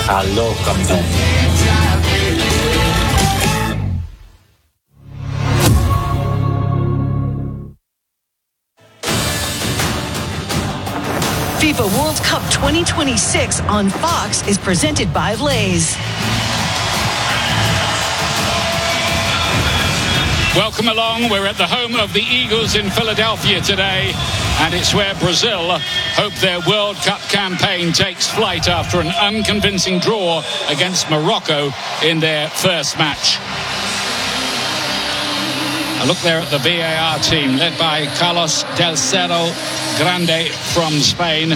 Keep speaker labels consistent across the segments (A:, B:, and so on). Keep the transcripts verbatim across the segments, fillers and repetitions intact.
A: Carlo comes in.
B: FIFA World Cup twenty twenty-six on Fox is presented by Lay's.
C: Welcome along. We're at the home of the Eagles in Philadelphia today, and it's where Brazil hope their World Cup campaign takes flight after an unconvincing draw against Morocco in their first match. A look there at the V A R team, led by Carlos Del Cerro Grande from Spain.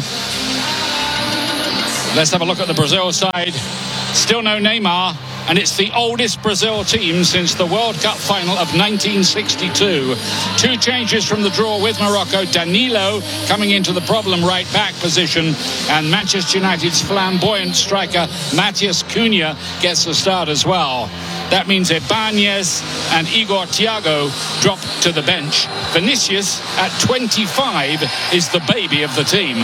C: Let's have a look at the Brazil side. Still no Neymar, and it's the oldest Brazil team since the World Cup final of nineteen sixty-two. Two changes from the draw with Morocco. Danilo coming into the problem right back position, and Manchester United's flamboyant striker Matheus Cunha gets the start as well. That means Ibanez and Igor Thiago drop to the bench. Vinicius at twenty-five is the baby of the team.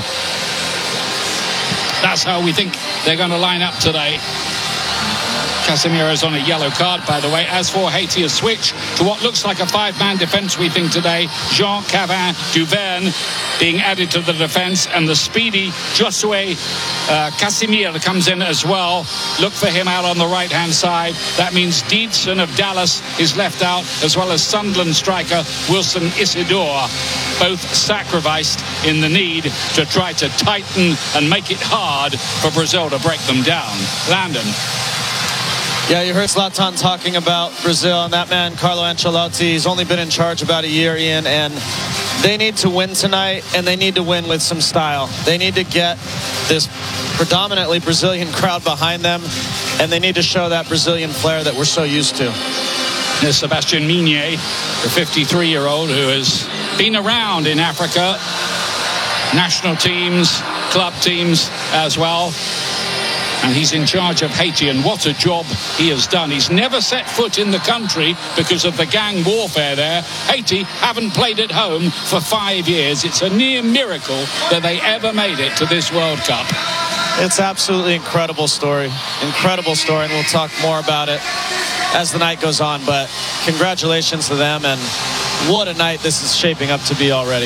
C: That's how we think they're going to line up today. Casemiro's on a yellow card, by the way. As for Haiti, a switch to what looks like a five-man defence, we think, today. Jean Cavin Duverne being added to the defence, and the speedy Josué uh, Casemiro comes in as well. Look for him out on the right-hand side. That means Deedson of Dallas is left out, as well as Sunderland striker Wilson Isidore, both sacrificed in the need to try to tighten and make it hard for Brazil to break them down. Landon.
D: Yeah, you heard Zlatan talking about Brazil, and that man, Carlo Ancelotti, he's only been in charge about a year, Ian, and they need to win tonight, and they need to win with some style. They need to get this predominantly Brazilian crowd behind them, and they need to show that Brazilian flair that we're so used to.
C: There's Sebastian Meunier, the fifty-three-year-old who has been around in Africa, national teams, club teams as well. And he's in charge of Haiti, and what a job he has done. He's never set foot in the country because of the gang warfare there. Haiti haven't played at home for five years. It's a near miracle that they ever made it to this World Cup.
D: It's absolutely incredible story. Incredible story, and we'll talk more about it as the night goes on. But congratulations to them, and what a night this is shaping up to be already.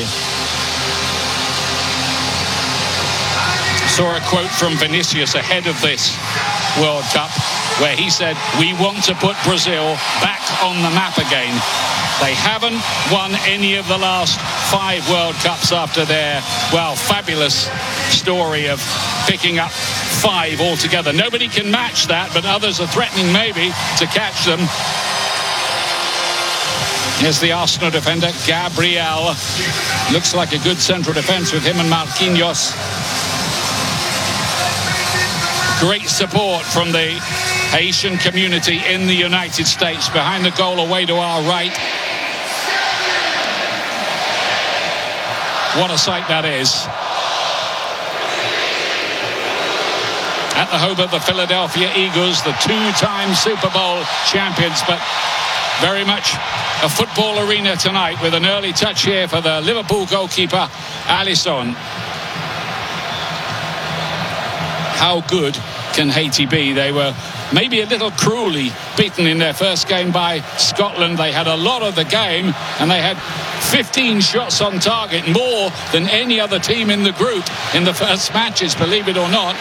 C: Saw a quote from Vinicius ahead of this World Cup where he said, we want to put Brazil back on the map again. They haven't won any of the last five World Cups after their, well, fabulous story of picking up five altogether. Nobody can match that, but others are threatening maybe to catch them. Here's the Arsenal defender, Gabriel. Looks like a good central defence with him and Marquinhos. Great support from the Haitian community in the United States. Behind the goal, away to our right. What a sight that is. At the home of the Philadelphia Eagles, the two-time Super Bowl champions, but very much a football arena tonight with an early touch here for the Liverpool goalkeeper, Alisson. How good can Haiti be? They were maybe a little cruelly beaten in their first game by Scotland. They had a lot of the game, and they had fifteen shots on target, more than any other team in the group in the first matches, believe it or not.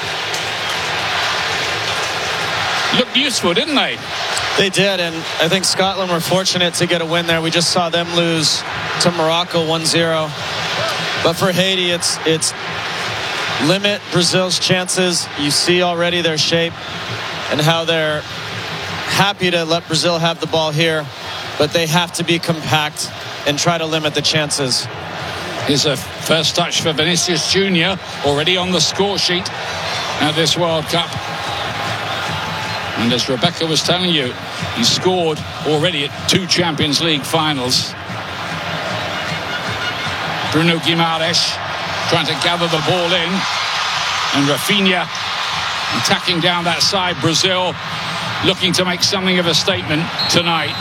C: Looked useful, didn't they?
D: They did, and I think Scotland were fortunate to get a win there. We just saw them lose to Morocco one zero. But for Haiti, it's it's limit Brazil's chances. You see already their shape and how they're happy to let Brazil have the ball here, but they have to be compact and try to limit the chances.
C: Here's a first touch for Vinicius Junior, already on the score sheet at this World Cup. And as Rebecca was telling you, he scored already at two Champions League finals. Bruno Guimaraes trying to gather the ball in, and Rafinha attacking down that side. Brazil looking to make something of a statement tonight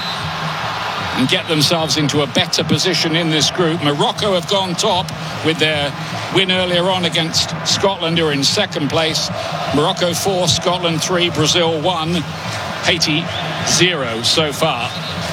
C: and get themselves into a better position in this group. Morocco have gone top with their win earlier on against Scotland, who are in second place. Morocco four, Scotland three, Brazil one, Haiti zero so far.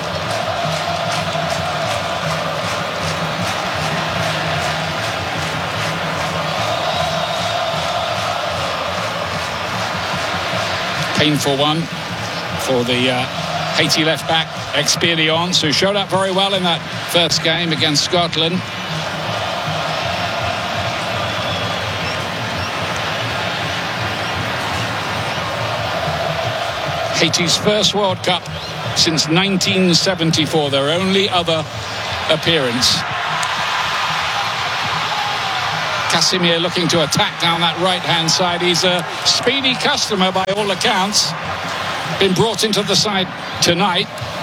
C: Painful one for the uh, Haiti left-back, Experience, who showed up very well in that first game against Scotland. Haiti's first World Cup since nineteen seventy-four, their only other appearance. Casimir looking to attack down that right-hand side. He's a speedy customer by all accounts. Been brought into the side tonight.